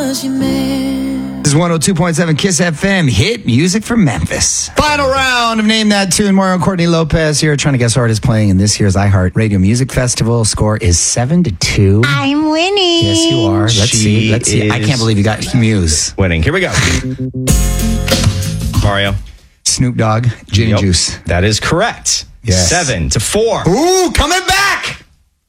This is 102.7 Kiss FM, hit music from Memphis. Final round of Name That Tune. Mario and Courtney Lopez here trying to guess who artist playing in this year's iHeart Radio Music Festival. Score is 7-2. I'm winning. Yes, you are. Let's see. I can't believe you got Muse. Winning. Here we go. Mario. Snoop Dogg, Gin and Juice. That is correct. Yes. 7-4. Ooh, coming back.